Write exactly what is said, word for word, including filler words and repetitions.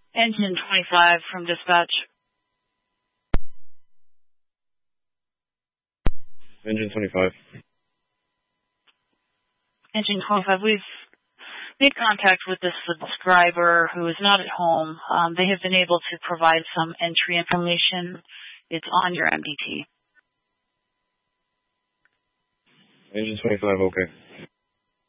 Engine twenty-five from dispatch. Engine twenty-five. Engine twenty-five, we've made contact with the subscriber who is not at home. Um, they have been able to provide some entry information. It's on your M D T. Engine twenty-five, okay.